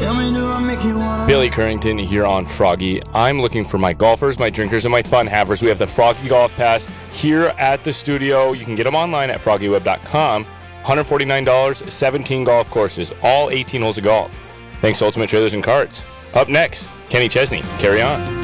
Billy Currington here on Froggy. I'm looking for my golfers, my drinkers, and my fun havers. We have the Froggy Golf Pass here at the studio. You can get them online at FroggyWeb.com. $149, 17 golf courses, all 18 holes of golf. Thanks to Ultimate Trailers and Carts. Up next, Kenny Chesney. Carry on.